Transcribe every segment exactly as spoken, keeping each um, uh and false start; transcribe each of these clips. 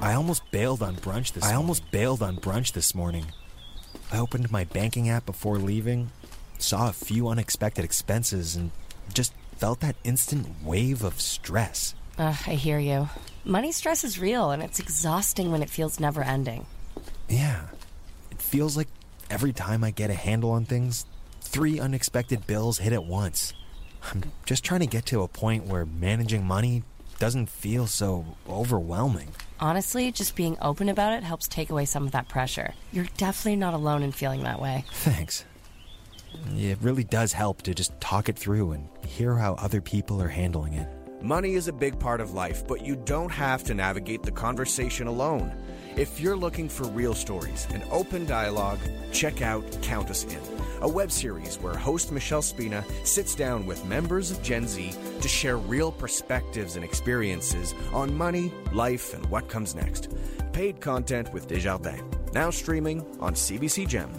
I almost bailed on brunch this I almost bailed on brunch this morning. I opened my banking app before leaving, saw a few unexpected expenses, and just felt that instant wave of stress. Uh, I hear you. Money stress is real, and it's exhausting when it feels never-ending. Yeah. It feels like every time I get a handle on things, three unexpected bills hit at once. I'm just trying to get to a point where managing money doesn't feel so overwhelming. Honestly, just being open about it helps take away some of that pressure. You're definitely not alone in feeling that way. Thanks. It really does help to just talk it through and hear how other people are handling it. Money is a big part of life, but you don't have to navigate the conversation alone. If you're looking for real stories and open dialogue, check out Count Us In, a web series where host Michelle Spina sits down with members of Gen Z to share real perspectives and experiences on money, life, and what comes next. Paid content with Desjardins, now streaming on C B C Gem.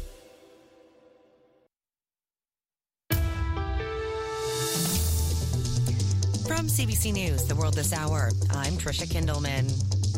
From C B C News, The World This Hour, I'm Trisha Kindleman.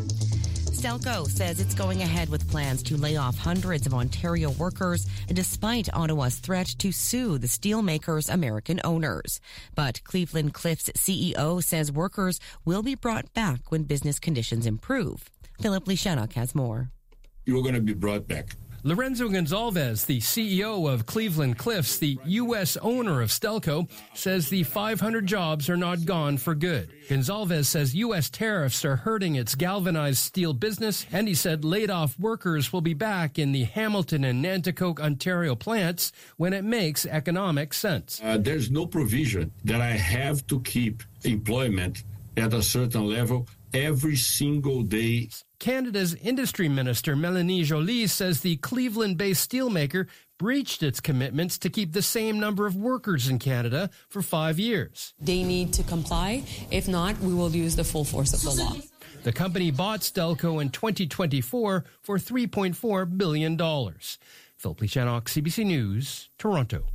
Stelco says it's going ahead with plans to lay off hundreds of Ontario workers despite Ottawa's threat to sue the steelmaker's American owners. But Cleveland Cliffs C E O says workers will be brought back when business conditions improve. Philip Lishanok has more. You're going to be brought back. Lorenzo Gonzalez, the C E O of Cleveland Cliffs, the U S owner of Stelco, says the five hundred jobs are not gone for good. Gonzalez says U S tariffs are hurting its galvanized steel business, and he said laid-off workers will be back in the Hamilton and Nanticoke, Ontario plants when it makes economic sense. Uh, there's no provision that I have to keep employment at a certain level every single day. Canada's industry minister, Melanie Joly, says the Cleveland-based steelmaker breached its commitments to keep the same number of workers in Canada for five years. They need to comply. If not, we will use the full force of the law. The company bought Stelco in twenty twenty-four for three point four billion dollars. Philip Lishanok, C B C News, Toronto.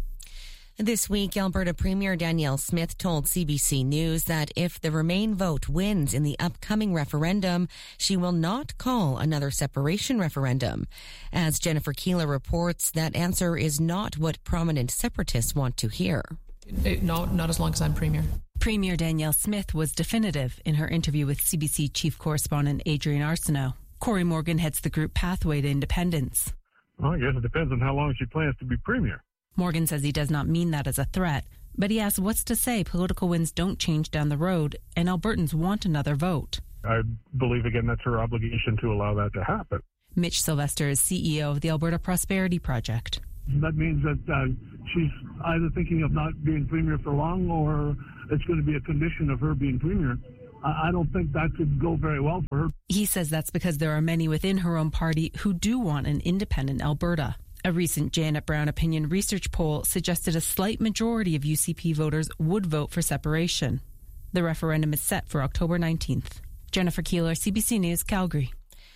This week, Alberta Premier Danielle Smith told C B C News that if the Remain vote wins in the upcoming referendum, she will not call another separation referendum. As Jennifer Keeler reports, that answer is not what prominent separatists want to hear. It, no, not as long as I'm Premier. Premier Danielle Smith was definitive in her interview with C B C Chief Correspondent Adrian Arsenault. Corey Morgan heads the group Pathway to Independence. Well, I guess it depends on how long she plans to be Premier. Morgan says he does not mean that as a threat, but he asks what's to say political winds don't change down the road and Albertans want another vote. I believe, again, that's her obligation to allow that to happen. Mitch Sylvester is C E O of the Alberta Prosperity Project. That means that uh, she's either thinking of not being Premier for long or it's going to be a condition of her being Premier. I don't think that could go very well for her. He says that's because there are many within her own party who do want an independent Alberta. A recent Janet Brown opinion research poll suggested a slight majority of U C P voters would vote for separation. The referendum is set for October nineteenth. Jennifer Keeler, C B C News, Calgary.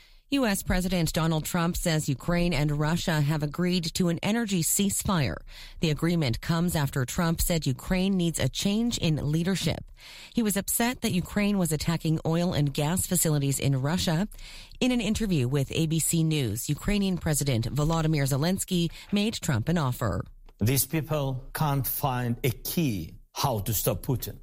U S. President Donald Trump says Ukraine and Russia have agreed to an energy ceasefire. The agreement comes after Trump said Ukraine needs a change in leadership. He was upset that Ukraine was attacking oil and gas facilities in Russia. In an interview with A B C News, Ukrainian President Volodymyr Zelensky made Trump an offer. These people can't find a key how to stop Putin.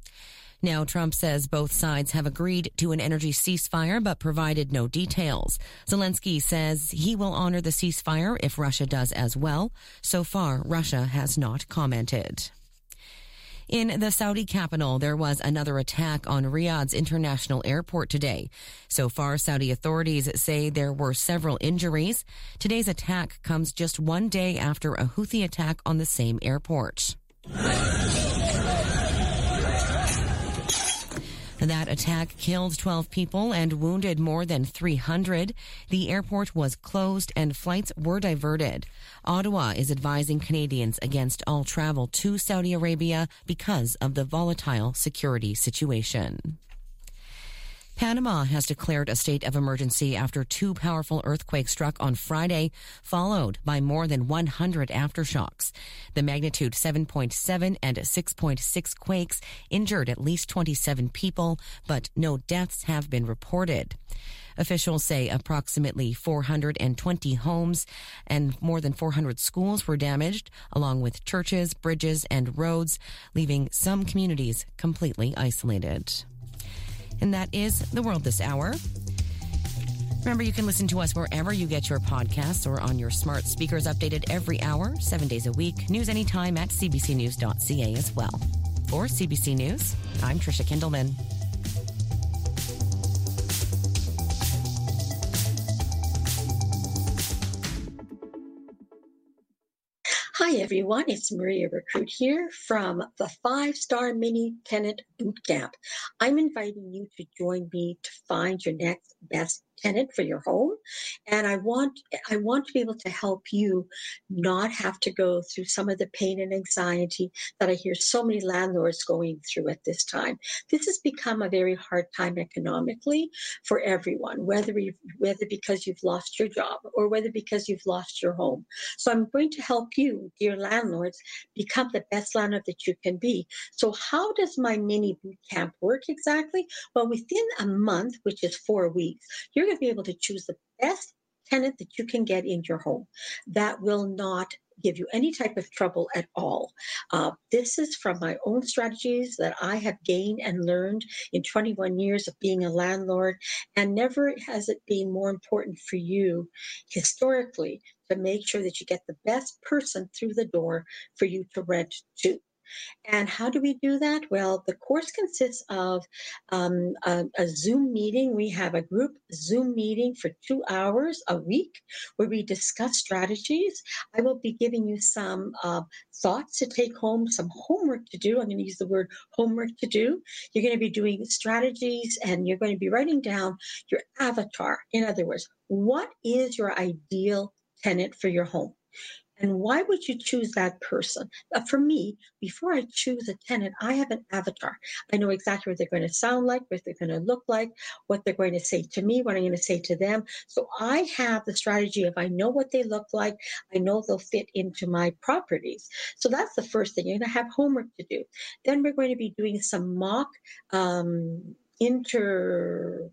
Now, Trump says both sides have agreed to an energy ceasefire but provided no details. Zelensky says he will honor the ceasefire if Russia does as well. So far, Russia has not commented. In the Saudi capital, there was another attack on Riyadh's international airport today. So far, Saudi authorities say there were several injuries. Today's attack comes just one day after a Houthi attack on the same airport. That attack killed twelve people and wounded more than three hundred. The airport was closed and flights were diverted. Ottawa is advising Canadians against all travel to Saudi Arabia because of the volatile security situation. Panama has declared a state of emergency after two powerful earthquakes struck on Friday, followed by more than one hundred aftershocks. The magnitude seven point seven and six point six quakes injured at least twenty-seven people, but no deaths have been reported. Officials say approximately four hundred twenty homes and more than four hundred schools were damaged, along with churches, bridges, and roads, leaving some communities completely isolated. And that is The World This Hour. Remember, you can listen to us wherever you get your podcasts or on your smart speakers, updated every hour, seven days a week. News anytime at c b c news dot c a as well. For C B C News, I'm Tricia Kindleman. Hi, everyone. It's Maria Recruit here from the Five Star Mini Tenant Bootcamp. I'm inviting you to join me to find your next best tenant for your home. And I want I want to be able to help you not have to go through some of the pain and anxiety that I hear so many landlords going through at this time. This has become a very hard time economically for everyone, whether you whether because you've lost your job or whether because you've lost your home. So I'm going to help you, dear landlords, become the best landlord that you can be. So how does my mini boot camp work exactly? Well, within a month, which is four weeks, you're going to be able to choose the best tenant that you can get in your home that will not give you any type of trouble at all. Uh, this is from my own strategies that I have gained and learned in twenty-one years of being a landlord, and never has it been more important for you historically to make sure that you get the best person through the door for you to rent to. And how do we do that? Well, the course consists of um, a, a Zoom meeting. We have a group Zoom meeting for two hours a week where we discuss strategies. I will be giving you some uh, thoughts to take home, some homework to do. I'm going to use the word homework to do. You're going to be doing strategies, and you're going to be writing down your avatar. In other words, what is your ideal tenant for your home? And why would you choose that person? Uh, for me, before I choose a tenant, I have an avatar. I know exactly what they're going to sound like, what they're going to look like, what they're going to say to me, what I'm going to say to them. So I have the strategy of I know what they look like. I know they'll fit into my properties. So that's the first thing. You're going to have homework to do. Then we're going to be doing some mock um, inter...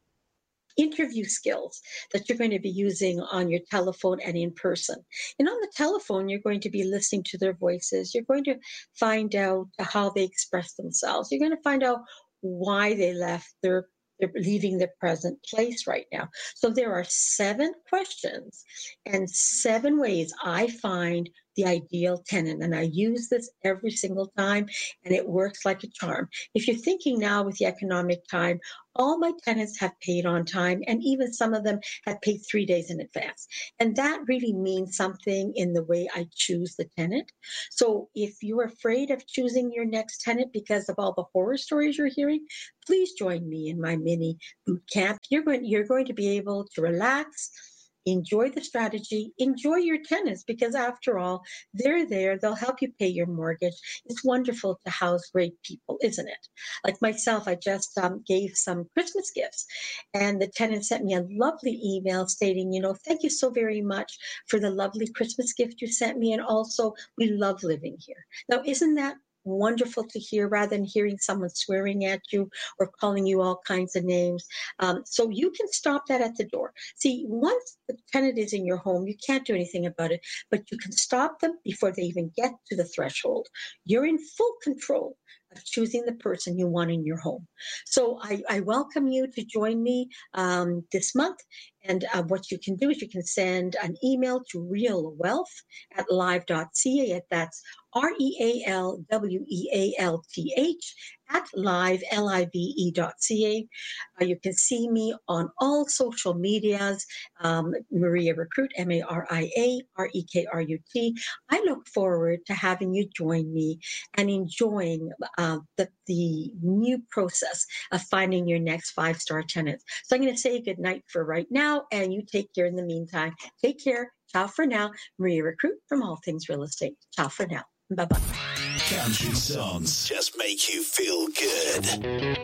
interview skills that you're going to be using on your telephone and in person. And on the telephone, you're going to be listening to their voices. You're going to find out how they express themselves. You're going to find out why they left their they're leaving the present place right now. So there are seven questions and seven ways I find the ideal tenant. And I use this every single time, and it works like a charm. If you're thinking now with the economic time, all my tenants have paid on time, and even some of them have paid three days in advance. And that really means something in the way I choose the tenant. So if you're afraid of choosing your next tenant because of all the horror stories you're hearing, please join me in my mini boot camp. You're going, you're going to be able to relax, enjoy the strategy, enjoy your tenants, because after all, they're there. They'll help you pay your mortgage. It's wonderful to house great people, isn't it? Like myself, I just um, gave some Christmas gifts, and the tenant sent me a lovely email stating, you know, thank you so very much for the lovely Christmas gift you sent me, and also we love living here. Now, isn't that wonderful to hear, rather than hearing someone swearing at you or calling you all kinds of names? Um, so you can stop that at the door. See, once the tenant is in your home, you can't do anything about it, but you can stop them before they even get to the threshold. You're in full control of choosing the person you want in your home. So I, I welcome you to join me um, this month. And uh, what you can do is you can send an email to realwealth at live dot c a. That's R E A L W E A L T H at live, L I V E dot C A. Uh, you can see me on all social medias, um, Maria Recruit, M A R I A R E K R U T. I look forward to having you join me and enjoying uh, the, the new process of finding your next five-star tenant. So I'm going to say good night for right now, and you take care in the meantime. Take care. Ciao for now. Maria Recruit from All Things Real Estate. Ciao for now. Bye-bye. Country songs just make you feel good.